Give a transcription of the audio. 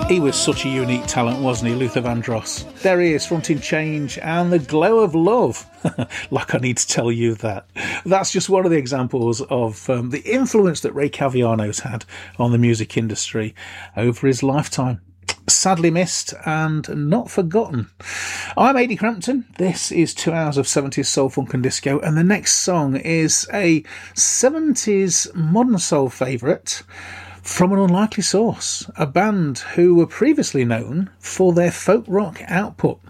He was such a unique talent, wasn't he, Luther Vandross? There he is, fronting Change and The Glow of Love. Like I need to tell you that. That's just one of the examples of the influence that Ray Caviano's had on the music industry over his lifetime. Sadly missed and not forgotten. I'm Ady Crampton. This is 2 hours of 70s soul, funk and disco, and the next song is a 70s modern soul favourite from an unlikely source, a band who were previously known for their folk rock output.